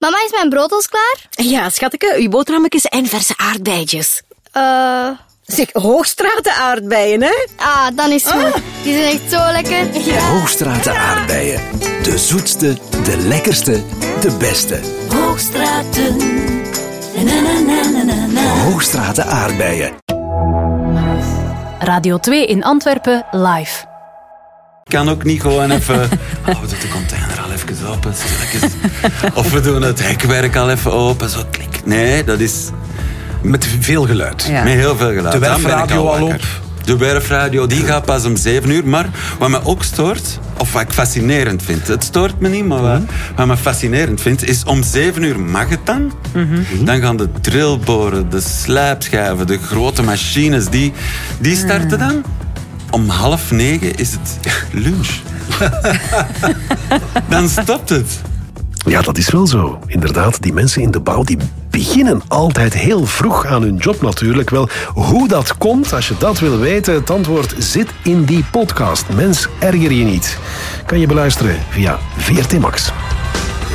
Mama, is mijn brood al klaar? Ja, schatje, uw boterhammetjes en verse aardbeidjes. Zeg, Hoogstraten aardbeien, hè? Dan is het goed. Die zijn echt zo lekker. Ja. Hoogstraten aardbeien. De zoetste, de lekkerste, de beste. Hoogstraten. Na, na, na, na, na, na. Hoogstraten aardbeien. Radio 2 in Antwerpen live. Ik kan ook niet gewoon even... Oh, we doen de container al even open. Of we doen het hekwerk al even open. Zo klik. Nee, dat is... Met veel geluid. Ja. Met heel veel geluid. De werfradio al op. De werfradio, die gaat pas om 7 uur. Maar wat me ook stoort, of wat ik fascinerend vind... Het stoort me niet, maar wat me fascinerend vind... is om 7 uur mag het dan. Dan gaan de drillboren, de slijpschijven, de grote machines... Die starten dan. Om 8:30 is het lunch. Dan stopt het. Ja, dat is wel zo. Inderdaad, die mensen in de bouw die beginnen altijd heel vroeg aan hun job natuurlijk. Wel, hoe dat komt, als je dat wil weten, het antwoord zit in die podcast. Mens, erger je niet. Kan je beluisteren via VRT Max.